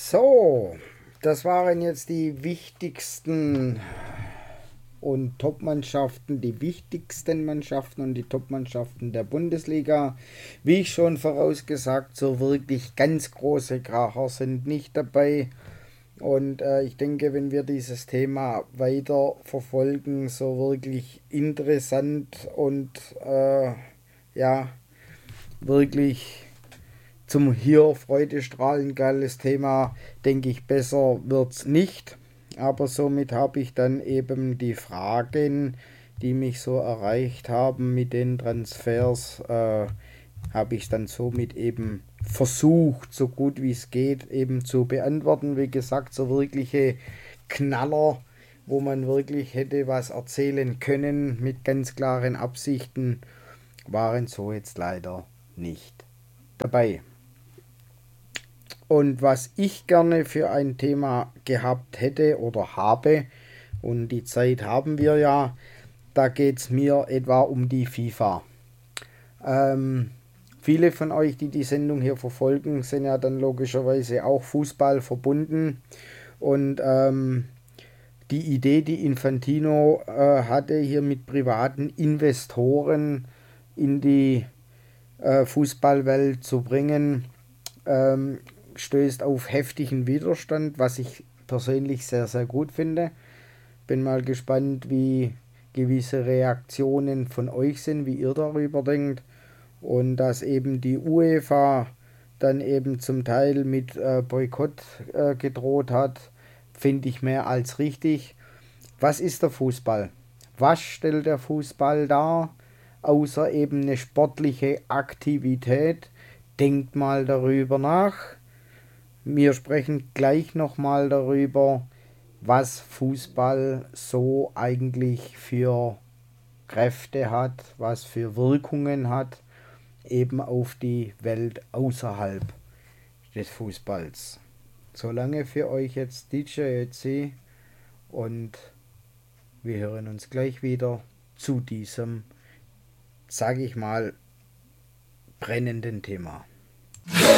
So, das waren jetzt die wichtigsten und Top-Mannschaften, die wichtigsten Mannschaften und die Top-Mannschaften der Bundesliga. Wie ich schon vorausgesagt, so wirklich ganz große Kracher sind nicht dabei. Und ich denke, wenn wir dieses Thema weiter verfolgen, so wirklich interessant und ja, wirklich zum hier Freudestrahlen geiles Thema, denke ich, besser wird's nicht. Aber somit habe ich dann eben die Fragen, die mich so erreicht haben mit den Transfers, habe ich dann somit eben versucht, so gut wie es geht, eben zu beantworten. Wie gesagt, so wirkliche Knaller, wo man wirklich hätte was erzählen können mit ganz klaren Absichten, waren so jetzt leider nicht dabei. Und was ich gerne für ein Thema gehabt hätte oder habe, und die Zeit haben wir ja, da geht es mir etwa um die FIFA. Ähm, Viele von euch, die die Sendung hier verfolgen, sind ja dann logischerweise auch Fußball verbunden. Und die Idee, die Infantino hatte, hier mit privaten Investoren in die Fußballwelt zu bringen, ähm, stößt auf heftigen Widerstand, was ich persönlich sehr, sehr gut finde. Bin mal gespannt, wie gewisse Reaktionen von euch sind, wie ihr darüber denkt. Und dass eben die UEFA dann eben zum Teil mit Boykott gedroht hat, finde ich mehr als richtig. Was ist der Fußball? Was stellt der Fußball dar? Außer eben eine sportliche Aktivität. Denkt mal darüber nach. Wir sprechen gleich nochmal darüber, was Fußball so eigentlich für Kräfte hat, was für Wirkungen hat, eben auf die Welt außerhalb des Fußballs. Solange für euch jetzt DJ EC und wir hören uns gleich wieder zu diesem, sage ich mal, brennenden Thema.